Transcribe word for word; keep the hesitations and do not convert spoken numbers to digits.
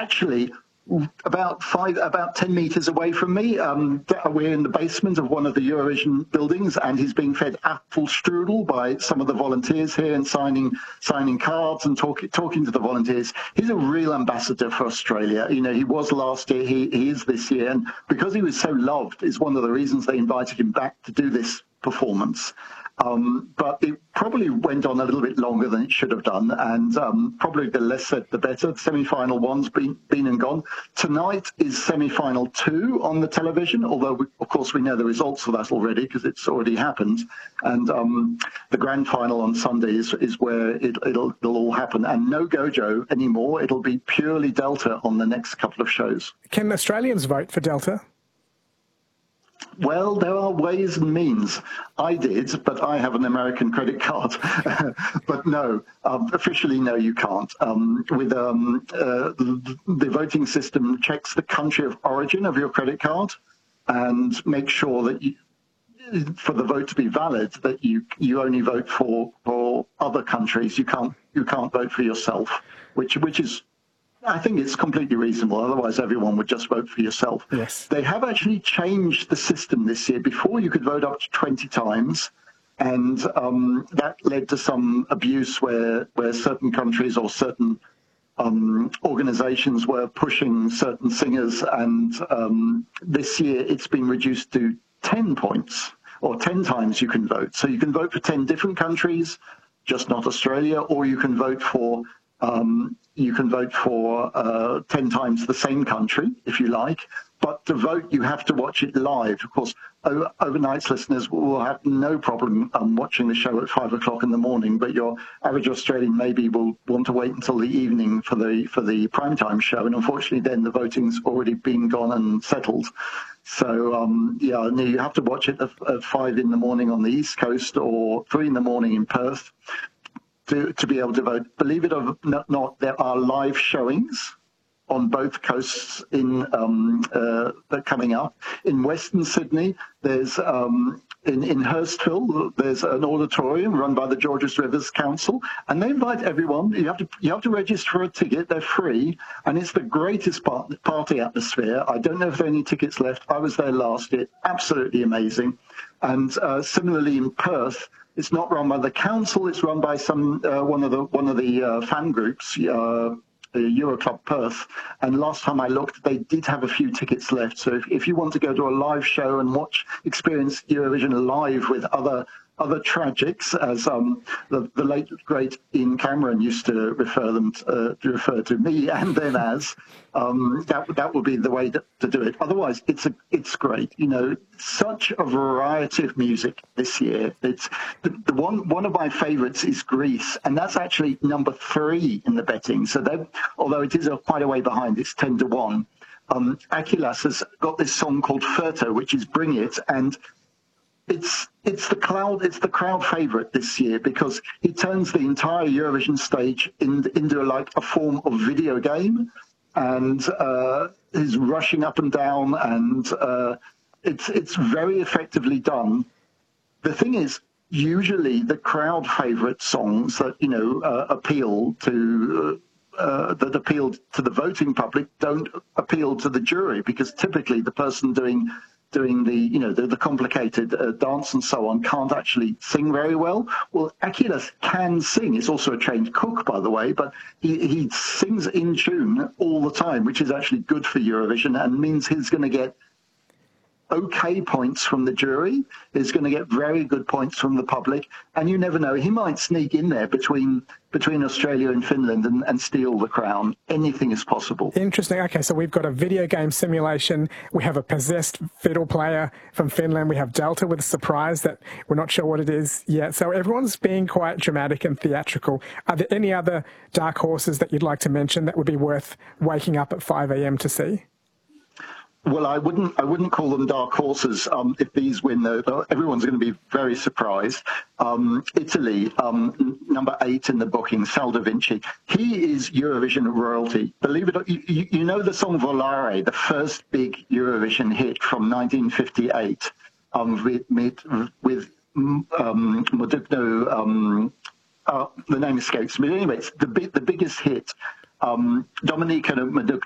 actually, about five, about ten meters away from me, um, we're in the basement of one of the Eurovision buildings, and he's being fed apple strudel by some of the volunteers here and signing signing cards and talking talking to the volunteers. He's a real ambassador for Australia. You know, he was last year, he, he is this year, and because he was so loved is one of the reasons they invited him back to do this performance. Um, but it probably went on a little bit longer than it should have done, and um, probably the less said, the better. The semi-final one's been, been and gone. Tonight is semi-final two on the television, although, we, of course, we know the results of that already because it's already happened. And um, the grand final on Sunday is, is where it, it'll, it'll all happen. And no Gojo anymore. It'll be purely Delta on the next couple of shows. Can Australians vote for Delta? Well, there are ways and means. I did, but I have an American credit card. But no, um, officially, no, you can't. Um, with um, uh, the, the voting system checks the country of origin of your credit card and makes sure that you, for the vote to be valid, that you you only vote for for other countries. You can't you can't vote for yourself, which which is. I think it's completely reasonable. Otherwise, everyone would just vote for yourself. Yes. They have actually changed the system this year. Before, you could vote up to twenty times, and um, that led to some abuse where, where certain countries or certain um, organizations were pushing certain singers. And um, this year, it's been reduced to ten points, or ten times you can vote. So you can vote for ten different countries, just not Australia, or you can vote for Um, you can vote for uh, ten times the same country, if you like. But to vote, you have to watch it live. Of course, over, overnight listeners will have no problem um, watching the show at five o'clock in the morning. But your average Australian maybe will want to wait until the evening for the for the primetime show. And unfortunately, then the voting's already been gone and settled. So, um, yeah, you have to watch it at, at five in the morning on the East Coast or three in the morning in Perth. To, to be able to vote. Believe it or not, there are live showings on both coasts in um, uh, coming up. In Western Sydney, there's um, in, in Hurstville, there's an auditorium run by the Georges Rivers Council, and they invite everyone. You have to you have to register for a ticket. They're free, and it's the greatest part, party atmosphere. I don't know if there are any tickets left. I was there last year. Absolutely amazing. And uh, similarly in Perth, it's not run by the council. It's run by some uh, one of the one of the uh, fan groups, uh, Euroclub Perth. And last time I looked, they did have a few tickets left. So if, if you want to go to a live show and watch, experience Eurovision live with other other tragics, as um, the, the late great Ian Cameron used to refer them to, uh, to refer to me and them as, um, that that would be the way to, to do it. Otherwise, it's a it's great. You know, such a variety of music this year. It's the, the one one of my favourites is Greece, and that's actually number three in the betting. So they, although it is a, quite a way behind, it's ten to one. Um, Akilas has got this song called Ferto, which is Bring It, and It's it's the cloud it's the crowd favourite this year because he turns the entire Eurovision stage in, into like a form of video game, and uh, is rushing up and down, and uh, it's it's very effectively done. The thing is, usually the crowd favourite songs that you know uh, appeal to. Uh, that appeal to the voting public don't appeal to the jury because typically the person doing doing the, you know, the, the complicated uh, dance and so on can't actually sing very well. Well, Akilas can sing. He's also a trained cook, by the way, but he, he sings in tune all the time, which is actually good for Eurovision and means he's going to get okay points from the jury. He's going to get very good points from the public. And you never know, he might sneak in there between between Australia and Finland and, and steal the crown. Anything is possible. Interesting. Okay, so we've got a video game simulation. We have a possessed fiddle player from Finland. We have Delta with a surprise that we're not sure what it is yet. So everyone's being quite dramatic and theatrical. Are there any other dark horses that you'd like to mention that would be worth waking up at five a m to see? Well, I wouldn't. I wouldn't call them dark horses. Um, if these win, though, everyone's going to be very surprised. Um, Italy, um, number eight in the booking, Sal Da Vinci. He is Eurovision royalty. Believe it or not, you, you know the song Volare, the first big Eurovision hit from nineteen fifty-eight, um, with with um, Modugno. Um, uh, the name escapes me. But anyway, it's the the biggest hit. Um, Dominika